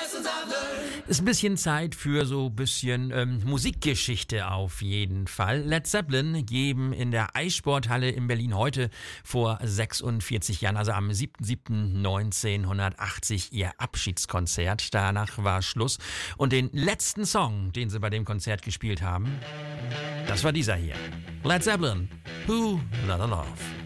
Ist ein bisschen Zeit für so ein bisschen Musikgeschichte auf jeden Fall. Led Zeppelin geben in der Eissporthalle in Berlin heute vor 46 Jahren, also am 7.7.1980, ihr Abschiedskonzert. Danach war Schluss. Und den letzten Song, den sie bei dem Konzert gespielt haben, das war dieser hier. Led Zeppelin, Who Lotta Love.